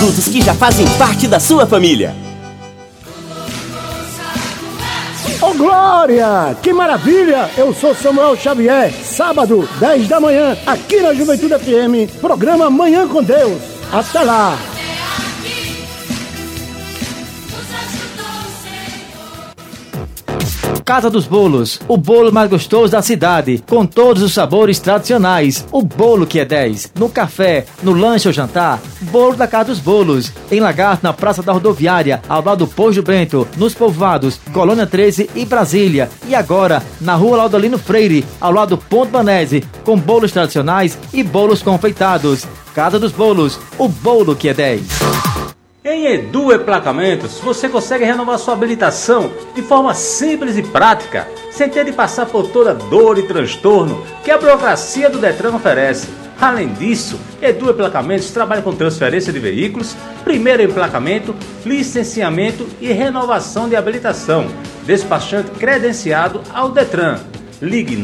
produtos que já fazem parte da sua família. Ô Glória, que maravilha! Eu sou Samuel Xavier. Sábado, 10 da manhã, aqui na Juventude FM, programa Manhã com Deus. Até lá! Casa dos Bolos, o bolo mais gostoso da cidade, com todos os sabores tradicionais. O bolo que é 10. No café, no lanche ou jantar, bolo da Casa dos Bolos. Em Lagarto, na Praça da Rodoviária, ao lado do Posto Bento, nos Povoados, Colônia 13 e Brasília. E agora, na Rua Laudolino Freire, ao lado do Ponto Banese, com bolos tradicionais e bolos confeitados. Casa dos Bolos, o bolo que é 10. Em Edu Emplacamentos, você consegue renovar sua habilitação de forma simples e prática, sem ter de passar por toda dor e transtorno que a burocracia do Detran oferece. Além disso, Edu Emplacamentos trabalha com transferência de veículos, primeiro emplacamento, licenciamento e renovação de habilitação. Despachante credenciado ao Detran. Ligue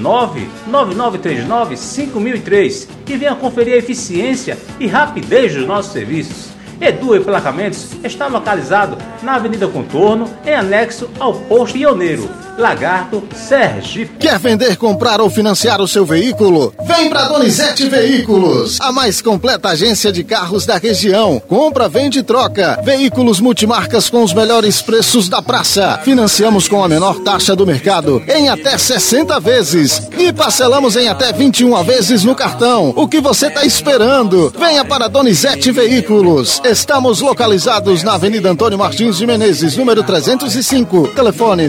99939-5003 e venha conferir a eficiência e rapidez dos nossos serviços. Edu Emplacamentos está localizado na Avenida Contorno, em anexo ao Posto Pioneiro, Lagarto, Sergipe. Quer vender, comprar ou financiar o seu veículo? Vem pra Donizete Veículos, a mais completa agência de carros da região. Compra, vende e troca. Veículos multimarcas com os melhores preços da praça. Financiamos com a menor taxa do mercado em até 60 vezes e parcelamos em até 21 vezes no cartão. O que você está esperando? Venha para Donizete Veículos. Estamos localizados na Avenida Antônio Martins de Menezes, número 305. Telefone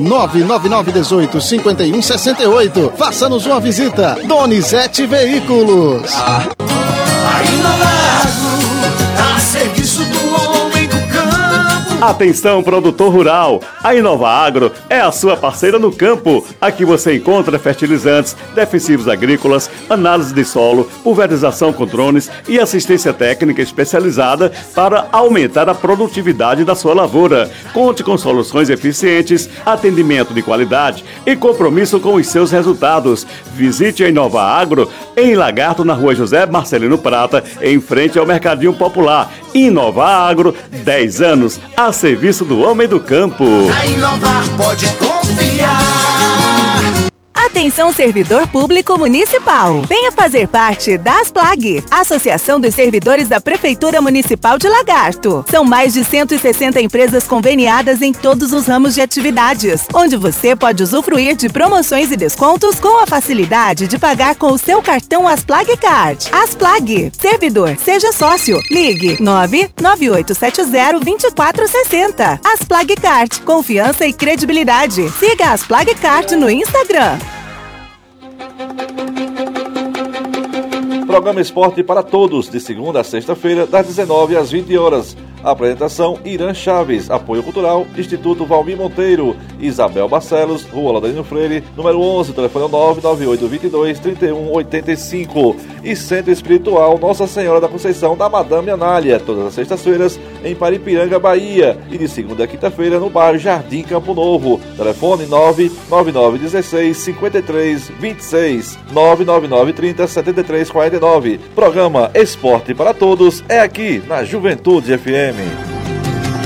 99918-5168. Faça-nos uma visita. Donizete Veículos. A Inovaagro, a serviço do homem do campo. Atenção, produtor rural. A Inovaagro é a sua parceira no campo. Aqui você encontra fertilizantes, defensivos agrícolas, análise de solo, pulverização com drones e assistência técnica especializada para aumentar a produtividade da sua lavoura. Conte com soluções eficientes, atendimento de qualidade e compromisso com os seus resultados. Visite a Inovaagro em Lagarto, na Rua José Marcelino Prata, em frente ao Mercadinho Popular. Inovaagro, 10 anos a serviço do homem do campo. A Inovar pode confiar. Atenção, servidor público municipal. Venha fazer parte da ASPLAG, Associação dos Servidores da Prefeitura Municipal de Lagarto. São mais de 160 empresas conveniadas em todos os ramos de atividades, onde você pode usufruir de promoções e descontos com a facilidade de pagar com o seu cartão ASPLAG Card. ASPLAG. Servidor, seja sócio. Ligue 99870-2460. ASPLAG Card. Confiança e credibilidade. Siga a ASPLAG Card no Instagram. Programa Esporte para Todos, de segunda a sexta-feira, das 19 às 20 horas. Apresentação: Irã Chaves. Apoio Cultural: Instituto Valmir Monteiro. Isabel Barcelos, Rua Laudolino Freire, número 11, telefone 99822-3185. E Centro Espiritual Nossa Senhora da Conceição da Madame Anália, todas as sextas-feiras em Paripiranga, Bahia. E de segunda a quinta-feira no bairro Jardim Campo Novo. Telefone 99916-5326, 99930-7349. Programa Esporte para Todos é aqui na Juventude FM.